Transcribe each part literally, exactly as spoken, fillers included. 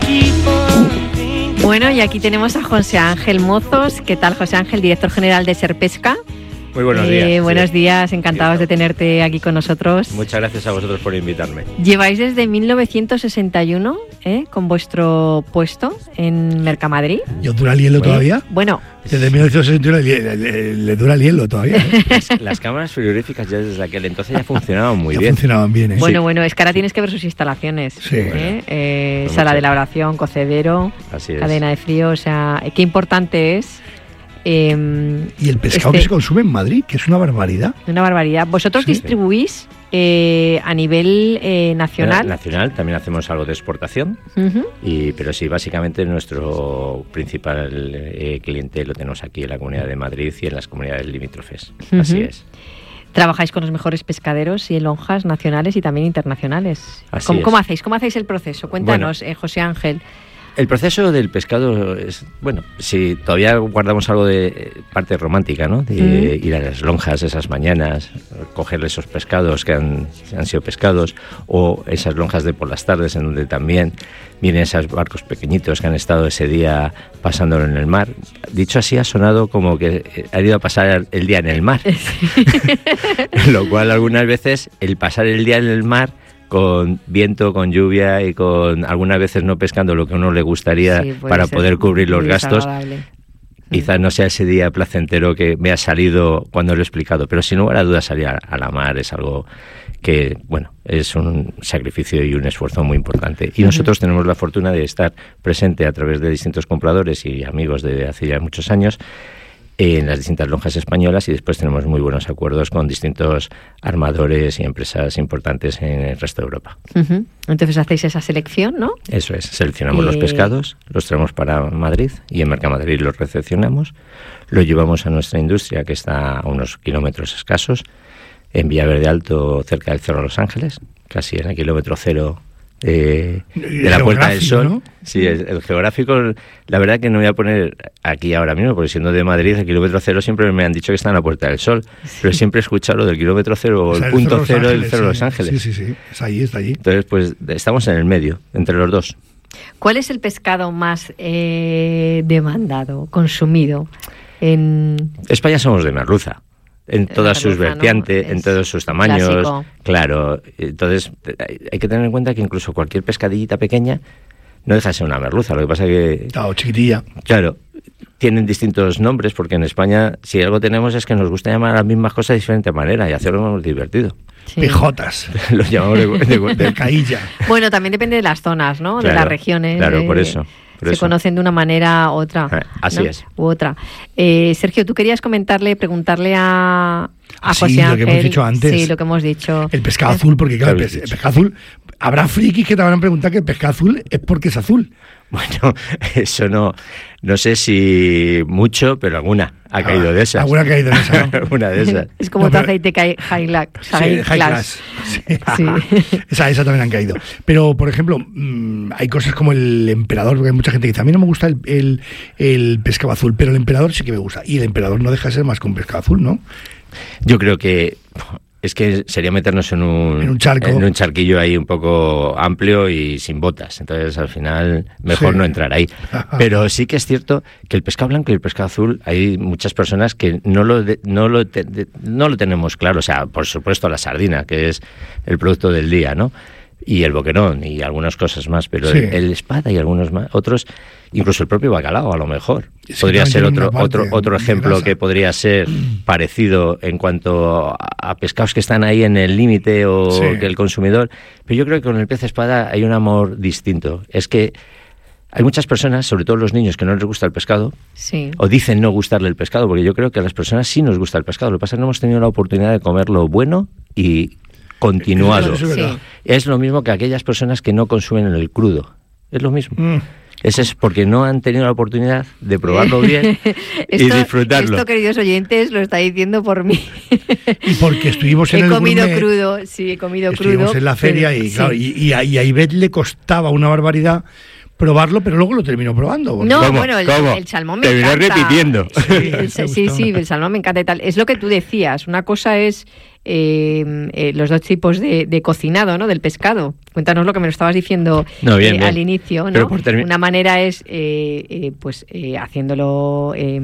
Bueno, y aquí tenemos a José Ángel Mozos. ¿Qué tal, José Ángel, director general de Serpesca? Muy buenos días. Eh, buenos sí. días, encantados sí. de tenerte aquí con nosotros. Muchas gracias a vosotros por invitarme. Lleváis desde mil novecientos sesenta y uno ¿eh? con vuestro puesto en Mercamadrid. ¿Y os dura el hielo bueno, todavía? Bueno. Desde mil novecientos sesenta y uno le, le, le dura el hielo todavía. ¿eh? Las, las cámaras frigoríficas ya desde aquel entonces ya funcionaban muy ya bien. funcionaban bien, ¿eh? Bueno, sí. bueno, es que ahora tienes que ver sus instalaciones. Sí. ¿eh? Bueno, eh, pues sala mucho. de elaboración, cocedero, Así es. cadena de frío, o sea, qué importante es. Eh, y el pescado este, que se consume en Madrid, que es una barbaridad. Una barbaridad. ¿Vosotros sí. distribuís eh, a nivel eh, nacional? Nacional, también hacemos algo de exportación, uh-huh. y, pero sí, básicamente nuestro principal eh, cliente lo tenemos aquí en la Comunidad de Madrid y en las comunidades limítrofes. Uh-huh. Así es. Trabajáis con los mejores pescaderos y lonjas nacionales y también internacionales. Así ¿Cómo, es. ¿Cómo hacéis? ¿Cómo hacéis el proceso? Cuéntanos, Bueno, eh, José Ángel. El proceso del pescado es, bueno, si todavía guardamos algo de parte romántica, ¿no? De mm. ir a las lonjas esas mañanas, cogerle esos pescados que han, han sido pescados, o esas lonjas de por las tardes en donde también vienen esos barcos pequeñitos que han estado ese día pasándolo en el mar. Dicho así, ha sonado como que han ido a pasar el día en el mar. Lo cual algunas veces el pasar el día en el mar con viento, con lluvia y con algunas veces no pescando lo que a uno le gustaría sí, para poder cubrir los gastos, quizás no sea ese día placentero que me ha salido cuando lo he explicado, pero sin lugar a dudas salir a, a la mar es algo que, bueno, es un sacrificio y un esfuerzo muy importante. Y uh-huh. nosotros tenemos la fortuna de estar presente a través de distintos compradores y amigos de hace ya muchos años en las distintas lonjas españolas, y después tenemos muy buenos acuerdos con distintos armadores y empresas importantes en el resto de Europa. Uh-huh. Entonces hacéis esa selección, ¿no? Eso es, seleccionamos eh... los pescados, los traemos para Madrid y en Mercamadrid los recepcionamos, los llevamos a nuestra industria que está a unos kilómetros escasos, en Villaverde Alto, cerca del Cerro de Los Ángeles, casi en el kilómetro cero Eh, de la Puerta del Sol, ¿no? Sí, el, el geográfico, la verdad que no voy a poner aquí ahora mismo, porque siendo de Madrid, el kilómetro cero siempre me han dicho que está en la Puerta del Sol, sí. Pero siempre he escuchado lo del kilómetro cero o el, el punto cero del Cerro de Los Ángeles. Sí, sí, sí, es ahí, está allí. Entonces, pues estamos en el medio, entre los dos. ¿Cuál es el pescado más eh, demandado, consumido en España? Somos de merluza. En todas sus vertientes, ¿no? En todos sus tamaños, clásico. Claro. Entonces hay que tener en cuenta que incluso cualquier pescadillita pequeña no deja de ser una merluza. Lo que pasa que... Claro, chiquitilla. Claro, tienen distintos nombres, porque en España, si algo tenemos es que nos gusta llamar a las mismas cosas de diferente manera y hacerlo más divertido. Sí. Pijotas. Los llamamos de, de, de cailla. Bueno, también depende de las zonas, ¿no? Claro, de las regiones. Claro, de... por eso. Por se eso. conocen de una manera u otra. Eh, así ¿no? es. U otra. Eh, Sergio, tú querías comentarle, preguntarle a, a ah, José sí, Ángel. Lo que hemos dicho antes. Sí, lo que hemos dicho. El pescado azul, porque claro, el, pes- el pescado azul... Habrá frikis que te van a preguntar que el pescado azul es porque es azul. Bueno, eso no... No sé si mucho, pero alguna ha caído ah, de esas. Alguna ha caído de esas, ¿no? Alguna de esas. Es como no, tu pero... aceite high, high, high, high class. Sí. Sí. esa, esa también han caído. Pero, por ejemplo, mmm, hay cosas como el emperador, porque hay mucha gente que dice, a mí no me gusta el, el, el pescado azul, pero el emperador sí que me gusta. Y el emperador no deja de ser más que un pescado azul, ¿no? Yo creo que... Es que sería meternos en un, en un charco, en un charquillo ahí un poco amplio y sin botas. Entonces, al final, mejor sí. no entrar ahí. Pero sí que es cierto que el pescado blanco y el pescado azul, hay muchas personas que no lo de, no lo te, de, no lo tenemos claro. O sea, por supuesto la sardina, que es el producto del día, ¿no? Y el boquerón y algunas cosas más. Pero sí. el, el espada y algunos más, otros, incluso el propio bacalao, a lo mejor. Sí, podría ser otro otro otro ejemplo que podría ser parecido en cuanto a, a pescados que están ahí en el límite o sí. que el consumidor. Pero yo creo que con el pez espada hay un amor distinto. Es que hay muchas personas, sobre todo los niños, que no les gusta el pescado, sí. o dicen no gustarle el pescado, porque yo creo que a las personas sí nos gusta el pescado. Lo que pasa es que no hemos tenido la oportunidad de comerlo bueno y continuado. Eso es, sí. es lo mismo que aquellas personas que no consumen el crudo. Es lo mismo. Mm. Eso es porque no han tenido la oportunidad de probarlo bien esto, y disfrutarlo. Esto, queridos oyentes, lo está diciendo por mí. Y porque estuvimos en he el comido gourmet, crudo, sí, he comido estuvimos crudo. en la feria pero, y, sí. claro, y, y, a, y a Ivette le costaba una barbaridad probarlo, pero luego lo terminó probando. Porque... No, ¿Cómo? bueno, el, ¿Cómo? el salmón me Terminó encanta. repitiendo. Sí, el, sí, sí, el salmón me encanta y tal. Es lo que tú decías, una cosa es eh, eh, los dos tipos de, de cocinado, ¿no? Del pescado. Cuéntanos lo que me lo estabas diciendo no, bien, eh, bien. al inicio, ¿no? Termi- Una manera es eh, eh, pues eh, haciéndolo eh,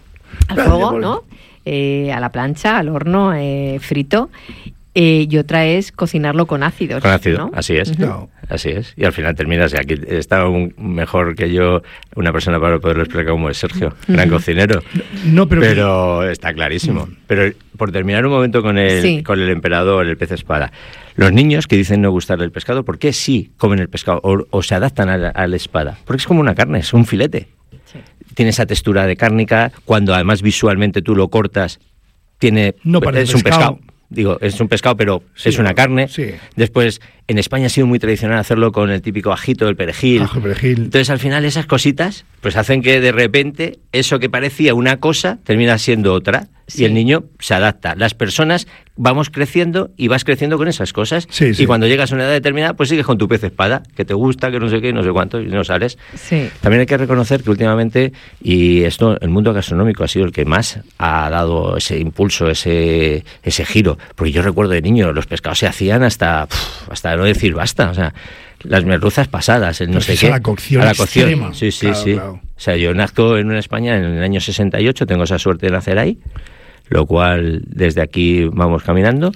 al fuego, ¿no? Eh, a la plancha, al horno, eh, frito. Eh, y otra es cocinarlo con ácidos. Con ácido, ¿no? así es. No. Así es. Y al final terminas, y aquí está un, mejor que yo, una persona para poderlo explicar como es Sergio, uh-huh. gran cocinero. No, pero, pero que... está clarísimo. Uh-huh. Pero por terminar un momento con el, sí. con el emperador, el pez espada. Los niños que dicen no gustarle el pescado, ¿por qué sí comen el pescado o, o se adaptan a la, a la espada? Porque es como una carne, es un filete. Sí. Tiene esa textura de cárnica, cuando además visualmente tú lo cortas, tiene no es un pescado. Digo, es un pescado, pero sí, es una carne. Sí. Después, en España ha sido muy tradicional hacerlo con el típico ajito, el perejil. Ajo, perejil. Entonces, al final, esas cositas pues hacen que de repente eso que parecía una cosa termina siendo otra. Sí. Y el niño se adapta. Las personas vamos creciendo y vas creciendo con esas cosas. Sí, sí. Y cuando llegas a una edad determinada, pues sigues con tu pez espada, que te gusta, que no sé qué, no sé cuánto, y no sales. Sí. También hay que reconocer que últimamente, y esto, el mundo gastronómico ha sido el que más ha dado ese impulso, ese ese giro. Porque yo recuerdo de niño, los pescados se hacían hasta, pff, hasta no decir basta, o sea, las merluzas pasadas, el no sé qué. A la cocción. A la cocción. Extrema. Sí, sí, claro, sí. Claro. O sea, yo nazco en España en el año sesenta y ocho, tengo esa suerte de nacer ahí, lo cual desde aquí vamos caminando,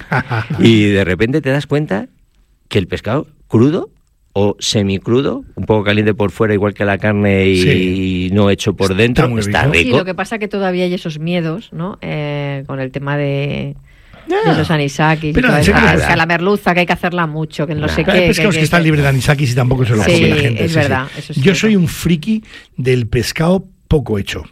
y de repente te das cuenta que el pescado crudo o semicrudo, un poco caliente por fuera igual que la carne y, sí. y no hecho por dentro, está, está rico. Sí, lo que pasa que todavía hay esos miedos, ¿no? Eh, con el tema de... de los anisakis, pero y todo eso, que la merluza que hay que hacerla mucho, que no sé qué. Hay pescados que, que están libres de anisakis y tampoco se lo sí, come la gente. Es sí, verdad, sí. Eso es Yo cierto. soy un friki del pescado poco hecho.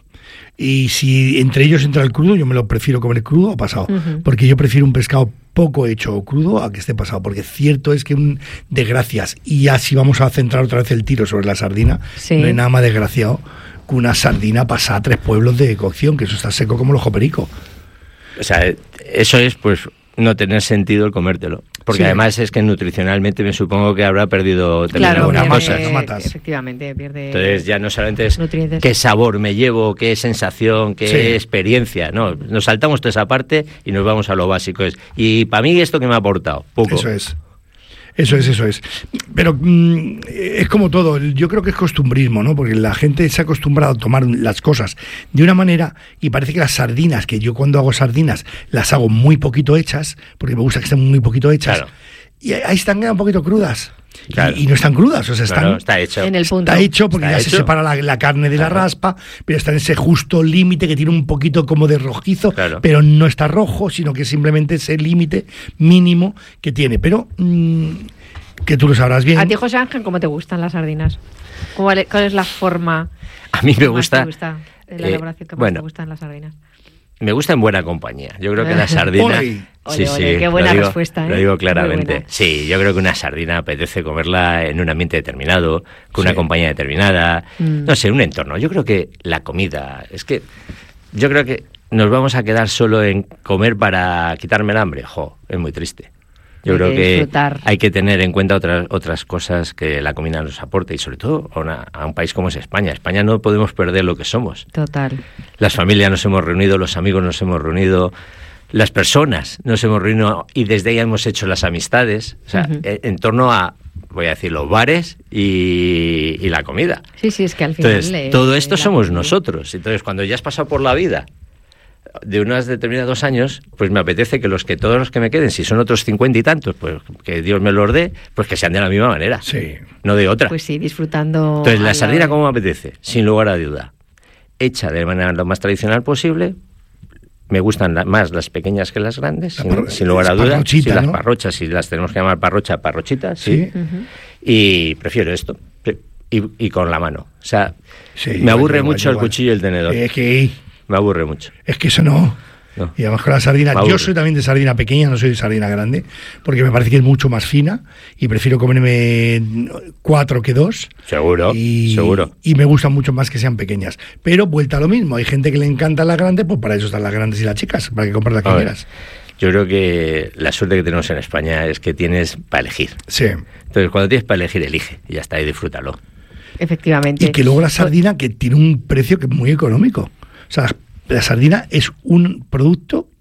Y si entre ellos entra el crudo, yo me lo prefiero comer crudo o pasado. Uh-huh. Porque yo prefiero un pescado poco hecho o crudo a que esté pasado. Porque cierto es que un desgracias, y así vamos a centrar otra vez el tiro sobre la sardina, sí. No hay nada más desgraciado que una sardina pasada a tres pueblos de cocción, que eso está seco como el ojo perico. O sea, eso es pues no tener sentido el comértelo. Porque sí. además es que nutricionalmente me supongo que habrá perdido claro, algunas pierde, cosas. Eh, matas. Efectivamente, pierde. Entonces ya no solamente es nutrientes. Qué sabor me llevo, qué sensación, qué sí. experiencia. No, nos saltamos toda esa parte y nos vamos a lo básico. Es, y para mí esto que me ha aportado, poco. Eso es. Eso es, eso es. Pero mmm, es como todo, yo creo que es costumbrismo, ¿no? Porque la gente se ha acostumbrado a tomar las cosas de una manera y parece que las sardinas, que yo cuando hago sardinas las hago muy poquito hechas, porque me gusta que estén muy poquito hechas, claro. Y ahí están quedando un poquito crudas. Claro. Y, y no están crudas, o sea, están, no, no, está hecho. En el punto. Está hecho porque está ya hecho. se separa la, la carne de claro. la raspa, pero está en ese justo límite que tiene un poquito como de rojizo, claro. pero no está rojo, sino que simplemente ese límite mínimo que tiene. Pero mmm, que tú lo sabrás bien. A ti, José Ángel, ¿cómo te gustan las sardinas? ¿Cuál, cuál es la forma? A mí me gusta. Te gusta la elaboración que eh, más bueno, te gustan las sardinas. Me gusta en buena compañía. Yo creo que la sardina... Ole. Sí, ole, ole, sí, qué buena lo digo, respuesta, ¿eh? Lo digo claramente. Sí, yo creo que una sardina apetece comerla en un ambiente determinado, con sí. una compañía determinada, mm. no sé, un entorno. Yo creo que la comida... Es que yo creo que nos vamos a quedar solo en comer para quitarme el hambre. Jo, es muy triste. Yo hay creo que, que disfrutar. Hay que tener en cuenta otras otras cosas que la comida nos aporta y sobre todo a, una, a un país como es España. España no podemos perder lo que somos. Total. Las familias nos hemos reunido, los amigos nos hemos reunido, las personas nos hemos reunido y desde ahí hemos hecho las amistades. O sea, uh-huh. en, en torno a, voy a decir, los bares y, y la comida. Sí, sí, es que al final... Entonces, le, todo esto le somos la... nosotros. Entonces, cuando ya has pasado por la vida de unos determinados años, pues me apetece que los que todos los que me queden, si son otros cincuenta y tantos, pues que Dios me los dé, pues que sean de la misma manera, sí. no de otra. Pues sí, disfrutando. Entonces, la sardina, ¿cómo me apetece? Sin lugar a duda. Hecha de manera lo más tradicional posible. Me gustan la, más las pequeñas que las grandes, sin, parro- sin lugar a duda. Si ¿no? las parrochas, si las tenemos que llamar parrocha, parrochitas, sí. Sí. Uh-huh. Y prefiero esto. Y, y con la mano. O sea, Sí, me igual, aburre igual, mucho igual. el cuchillo y el tenedor. Es que, Me aburre mucho. es que eso no. No. Y además con la sardina, yo soy también de sardina pequeña, no soy de sardina grande, porque me parece que es mucho más fina y prefiero comerme cuatro que dos. Seguro, y, seguro. Y me gustan mucho más que sean pequeñas. Pero vuelta a lo mismo, hay gente que le encanta la grande, pues para eso están las grandes y las chicas, para que compres las que quieras. Yo creo que la suerte que tenemos en España es que tienes para elegir. Sí. Entonces, cuando tienes para elegir, elige y ya está, y disfrútalo. Efectivamente. Y que luego la sardina, que tiene un precio que es muy económico. O sea, la sardina es un producto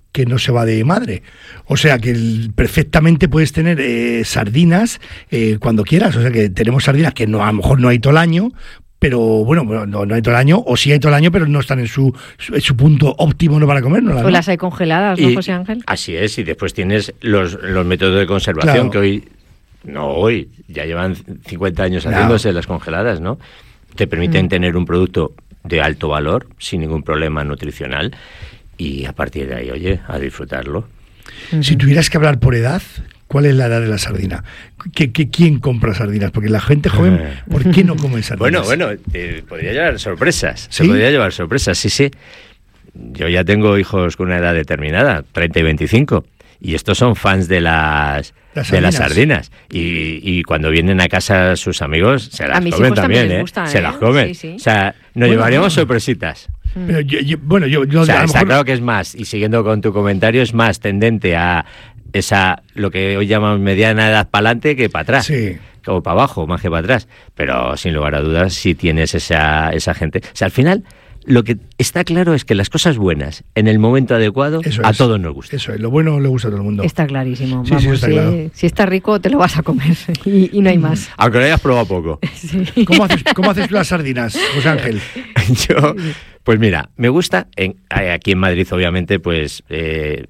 que no se va de madre. O sea que el, perfectamente puedes tener eh, sardinas eh, cuando quieras. O sea que tenemos sardinas que no, a lo mejor no hay todo el año, pero bueno, no, no hay todo el año, o sí hay todo el año, pero no están en su, su, en su punto óptimo no para comer. ¿No? Pues las hay congeladas, ¿no, y, José Ángel? Así es, y después tienes los, los métodos de conservación, claro, que hoy, no hoy, ya llevan cincuenta años haciéndose, claro, las congeladas, ¿no? Te permiten mm. tener un producto de alto valor, sin ningún problema nutricional, y a partir de ahí, oye, a disfrutarlo. Mm-hmm. Si tuvieras que hablar por edad, ¿cuál es la edad de la sardina? ¿Qué, qué, ¿Quién compra sardinas? Porque la gente joven, ¿por qué no come sardinas? Bueno, bueno, te podría llevar sorpresas. ¿Sí? Se podría llevar sorpresas, sí, sí. Yo ya tengo hijos con una edad determinada, treinta y veinticinco, y estos son fans de las, las de las sardinas. Y, y cuando vienen a casa sus amigos, se las comen también, también ¿eh? Gustan, se ¿eh? las comen. Sí, sí. O sea, nos bueno, llevaríamos bueno. sorpresitas. Pero yo, yo, bueno, yo, yo o sea, a lo está mejor... claro que es más, y siguiendo con tu comentario, es más tendente a esa, lo que hoy llamamos mediana edad para adelante que para atrás, sí, o para abajo, más que para atrás, pero sin lugar a dudas si tienes esa, esa gente, o sea, al final lo que está claro es que las cosas buenas en el momento adecuado eso a es, todos nos gusta. Eso es, lo bueno le gusta a todo el mundo. Está clarísimo. Sí, Vamos, sí, está si, claro. si está rico te lo vas a comer y, y no hay más. Aunque lo hayas probado poco. Sí. ¿Cómo haces, cómo haces las sardinas, José Ángel? Yo, pues mira, me gusta, en, aquí en Madrid obviamente, pues... Eh,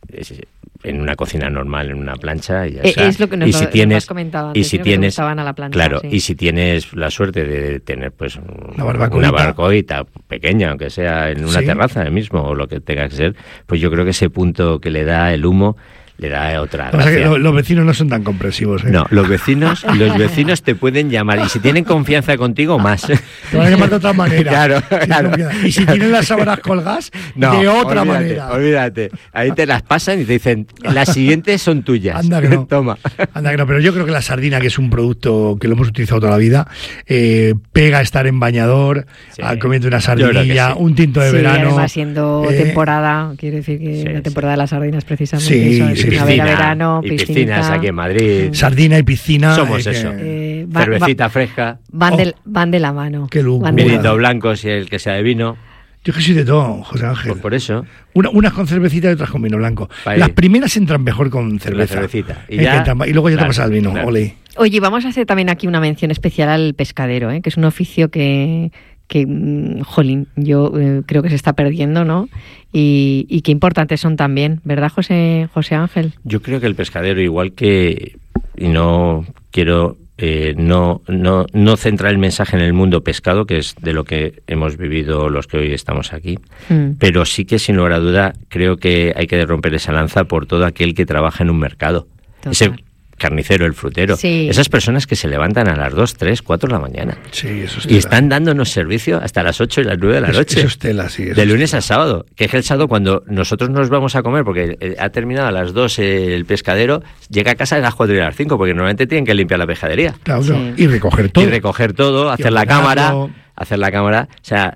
en una cocina normal, en una plancha y ya está. Es lo que nos, y si lo, tienes, nos has comentado antes, y si tienes, que a la plancha, claro, sí. y si tienes la suerte de tener pues una barbacoita, una barbacoita pequeña, aunque sea en una ¿sí? terraza mismo o lo que tenga que ser, pues yo creo que ese punto que le da el humo le da otra gracia. O sea que lo, los vecinos no son tan comprensivos, ¿eh? No, los vecinos, los vecinos te pueden llamar y si tienen confianza contigo, más. Te van a llamar de otra manera. Claro, claro. Y si tienen las sábanas colgadas, no, de otra olvídate, manera. Olvídate. Ahí te las pasan y te dicen, las siguientes son tuyas. Anda que no. Toma. Anda que no, pero yo creo que la sardina, que es un producto que lo hemos utilizado toda la vida, eh, pega estar en bañador, sí, comiendo una sardinilla, sí, un tinto de sí, verano. Además siendo eh, temporada, quiere decir que sí, la temporada sí. de las sardinas precisamente sí, eso es sí, primavera, verano, y piscinas aquí en Madrid. Sardina y piscina. Somos eh, eso. Eh, va, Cervecita va, fresca. Van, oh, de, van de la mano. Qué locura. Vinito blanco, si el que sea de vino. Yo que soy de todo, José Ángel. Pues por eso. Una, unas con cervecita y otras con vino blanco. Las primeras entran mejor con cerveza. La cervecita. Y, ya, entran, y luego ya claro, te pasa el vino. Claro. Ole. Oye, vamos a hacer también aquí una mención especial al pescadero, ¿eh? Que es un oficio que... que, jolín, yo eh, creo que se está perdiendo, ¿no? Y, y qué importantes son también, ¿verdad, José, José Ángel? Yo creo que el pescadero, igual que, y no quiero eh, no, no, no centrar el mensaje en el mundo pescado, que es de lo que hemos vivido los que hoy estamos aquí, mm. pero sí que, sin lugar a duda, creo que hay que romper esa lanza por todo aquel que trabaja en un mercado. Total. Ese carnicero, el frutero, sí. esas personas que se levantan a las dos, tres, cuatro de la mañana sí, eso es y están dándonos servicio hasta las ocho y las nueve de la noche, eso es tela, sí, eso de lunes es tela. a sábado, que es el sábado cuando nosotros nos vamos a comer, porque ha terminado a las dos el pescadero, llega a casa a las cuatro y a las cinco, porque normalmente tienen que limpiar la pescadería, claro, sí. y recoger todo y recoger todo, hacer la cámara hacer la cámara, o sea,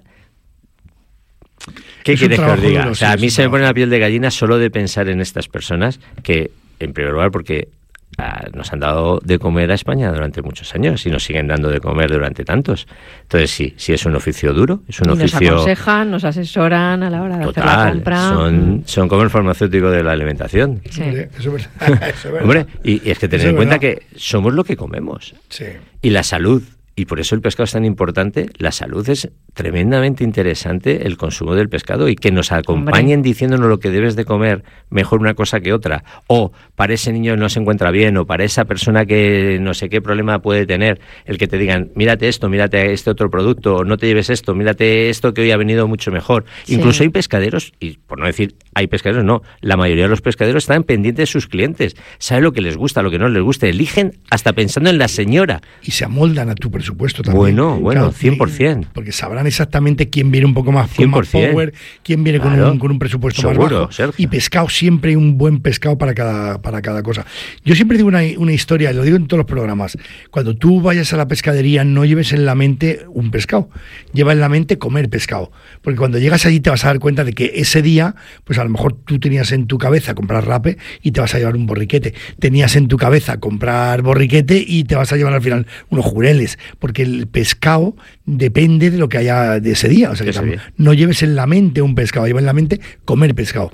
¿qué quieres que os diga? Duro, o sea, sí, a mí se me pone la piel de gallina solo de pensar en estas personas que, en primer lugar, porque Ah, nos han dado de comer a España durante muchos años y nos siguen dando de comer durante tantos. Entonces sí, sí es un oficio duro, es un y oficio... Nos aconsejan, nos asesoran a la hora de Total, hacer la compra. Son, son como el farmacéutico de la alimentación. Sí. Eso es verdad. Eso es verdad. Hombre, y, y es que tener en cuenta que somos lo que comemos. Sí. Y la salud, y por eso el pescado es tan importante, la salud es tremendamente interesante, el consumo del pescado, y que nos acompañen Hombre. diciéndonos lo que debes de comer, mejor una cosa que otra, o para ese niño no se encuentra bien, o para esa persona que no sé qué problema puede tener, el que te digan, mírate esto, mírate este otro producto, o no te lleves esto, mírate esto que hoy ha venido mucho mejor. Sí. Incluso hay pescaderos, y por no decir hay pescaderos, no, la mayoría de los pescaderos están pendientes de sus clientes, saben lo que les gusta, lo que no les gusta, eligen hasta pensando en la señora. Y se amoldan a tu presupuesto también. Bueno, bueno, claro, cien por ciento. Porque sabrán exactamente quién viene un poco más, con más power, quién viene claro. con, un, con un presupuesto Seguro, más bajo. Sergio. Y pescado, siempre hay un buen pescado para cada, para cada cosa. Yo siempre digo una, una historia, lo digo en todos los programas. Cuando tú vayas a la pescadería, no lleves en la mente un pescado, lleva en la mente comer pescado. Porque cuando llegas allí te vas a dar cuenta de que ese día, pues a lo mejor tú tenías en tu cabeza comprar rape y te vas a llevar un borriquete. Tenías en tu cabeza comprar borriquete y te vas a llevar al final unos jureles. Porque el pescado depende de lo que haya de ese día. O sea, que tam- no lleves en la mente un pescado, lleva en la mente comer pescado.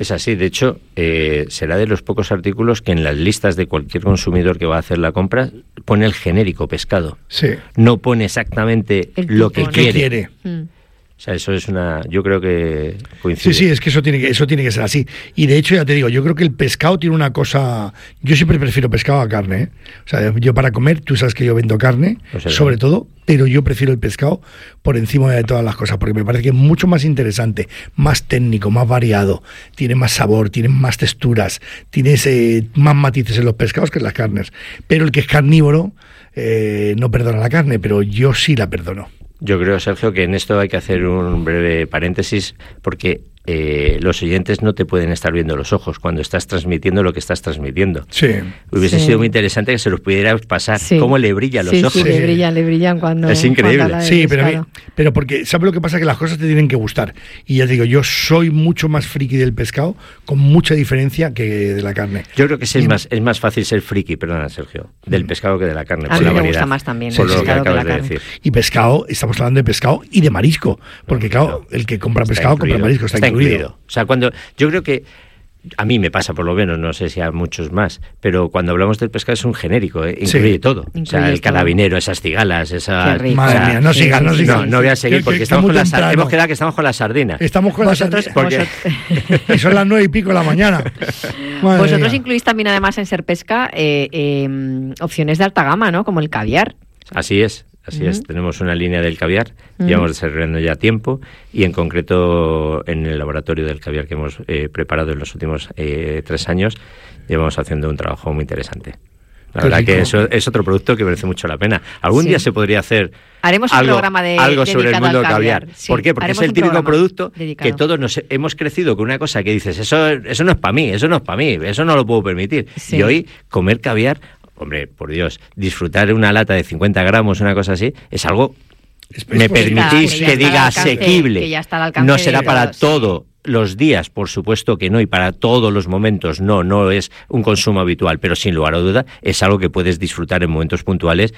Es así, de hecho, eh, será de los pocos artículos que en las listas de cualquier consumidor que va a hacer la compra pone el genérico pescado. Sí. No pone exactamente El lo que tipo, ¿no? quiere. quiere. Mm. O sea, eso es una... Yo creo que coincide. Sí, sí, es que eso tiene que, eso tiene que ser así. Y de hecho, ya te digo, yo creo que el pescado tiene una cosa... Yo siempre prefiero pescado a carne, ¿eh? O sea, yo para comer, tú sabes que yo vendo carne, O sea, sobre todo, pero yo prefiero el pescado por encima de todas las cosas, porque me parece que es mucho más interesante, más técnico, más variado, tiene más sabor, tiene más texturas, tiene ese, más matices en los pescados que en las carnes. Pero el que es carnívoro eh, no perdona la carne, pero yo sí la perdono. Yo creo, Sergio, que en esto hay que hacer un breve paréntesis porque eh, los oyentes no te pueden estar viendo los ojos cuando estás transmitiendo lo que estás transmitiendo. Sí. Hubiese Sí. sido muy interesante que se los pudieras pasar. Sí. ¿Cómo le brillan los sí, ojos? Sí, le brillan, le brillan cuando... Es increíble. cuando habla de Sí, pero, a mí- pescado. pero porque, ¿sabes lo que pasa? Que las cosas te tienen que gustar. Y ya te digo, yo soy mucho más friki del pescado, con mucha diferencia que de la carne. Yo creo que es Y- más, es más fácil ser friki, perdona, Sergio, del pescado que de la carne. A por mí la me variedad, gusta más también por el lo que pescado que acabas la de carne. decir. Y pescado, estamos hablando de pescado y de marisco. Porque claro, el que compra Está pescado incluido, compra marisco, está, incluido. O sea, cuando yo creo que a mí me pasa por lo menos, no sé si a muchos más, pero cuando hablamos del pescado es un genérico, ¿eh? Incluye Sí. todo. Incluye o sea, el todo. carabinero, esas cigalas, esas... Qué rico. Madre o sea, mía, no sí, sigas, no sí, sigas. No, no voy a seguir Que- porque que- estamos que con muy las, temprano. hemos quedado que estamos con las sardinas. Estamos con Vosotros, las Porque- vosotros- y son las nueve y pico de la mañana. Madre vosotros mía. incluís también, además, en Ser Pesca, eh, eh, opciones de alta gama, ¿no? Como el caviar. Así es, así es. Ujú. Tenemos una línea del caviar, Ujú. llevamos desarrollando ya tiempo y en concreto en el laboratorio del caviar que hemos eh, preparado en los últimos eh, tres años, llevamos haciendo un trabajo muy interesante. La Qué verdad rico. que eso es otro producto que merece mucho la pena. Algún Sí. día se podría hacer Haremos un algo, programa de, algo sobre el dedicado mundo al del caviar. caviar. Sí, ¿Por qué? Porque haremos es el un típico programa producto dedicado. que todos nos hemos crecido con una cosa que dices, eso, eso no es para mí, eso no es para mí, eso no lo puedo permitir. Sí. Y hoy comer caviar, hombre, por Dios, disfrutar una lata de cincuenta gramos, una cosa así, es algo... Es- Me es- permitís que ya que está diga al alcance- asequible. que ya está al alcance No de será para todos. todos los días, por supuesto que no, y para todos los momentos no, no es un consumo habitual, pero sin lugar a duda es algo que puedes disfrutar en momentos puntuales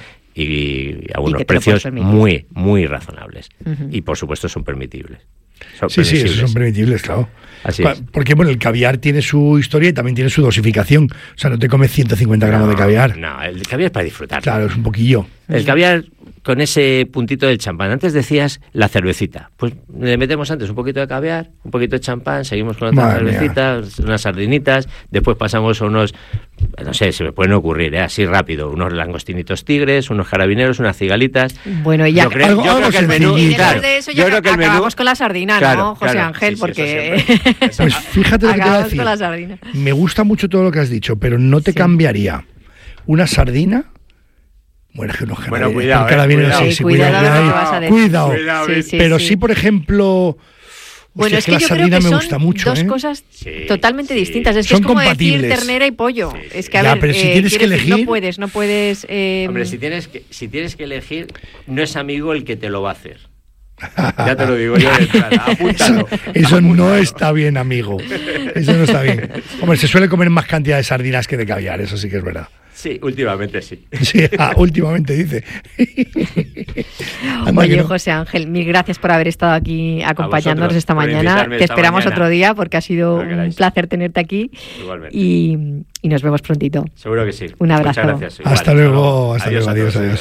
y a unos que te lo precios puedes permitir. muy, muy razonables. Ujú. Y por supuesto son permitibles. Son Sí, sí, esos permisibles. son permitibles, claro. Así Pa- es. Porque, bueno, el caviar tiene su historia y también tiene su dosificación. O sea, no te comes ciento cincuenta gramos de No, caviar. No, el caviar es para disfrutar. Claro, es un poquillo. El caviar con ese puntito del champán. Antes decías la cervecita. Pues le metemos antes un poquito de caviar, un poquito de champán, seguimos con otra Madre cervecita, unas sardinitas, después pasamos a unos, no sé, se me pueden ocurrir, ¿eh? Así rápido, unos langostinitos tigres, unos carabineros, unas cigalitas. Bueno, y ya... Yo creo, Algo- yo algo creo que el menú... sencillito. Y después claro, de eso yo ya creo que el menú... acabamos con la sardina, Claro, ¿no, José claro, Ángel? sí, sí, Porque... eso siempre. Eso. Pues fíjate lo que te voy a acabamos decir. con la sardina. Me gusta mucho todo lo que has dicho, pero no te Sí. cambiaría una sardina. Bueno, es que unos Bueno, carabineros- cuidado, porque eh, carabineros, cuidado. sí, Sí, sí, cuidado cuidado, lo que cuidado. vas a decir. Cuidado. Cuidado, Sí, sí, Pero sí. sí, por ejemplo. Bueno, hostia, es que la yo creo sardina que me son gusta mucho, dos ¿eh? cosas Sí, totalmente sí. distintas. Es que Son es como compatibles. decir ternera y pollo. Sí, sí. Es que, a Ya, ver, pero si eh, tienes que quiero decir, elegir- no puedes, no puedes... eh, Hombre, si tienes, que, si tienes que elegir, no es amigo el que te lo va a hacer. Ya te lo digo yo de entrada, apúntalo. Eso, eso no está bien, amigo. Eso no está bien. Hombre, se suele comer más cantidad de sardinas que de caviar, eso sí que es verdad. Sí, últimamente sí. Sí, ah, últimamente dice. Anda que Oye, no. José Ángel, mil gracias por haber estado aquí acompañándonos vosotros esta por mañana. invitarme Te esta esperamos mañana. otro día porque ha sido Cuando un queráis. placer tenerte aquí Igualmente. y, y nos vemos prontito. Seguro que sí. Un abrazo. Muchas gracias. Igual. Hasta luego, hasta Adiós luego, a adiós, todos. adiós.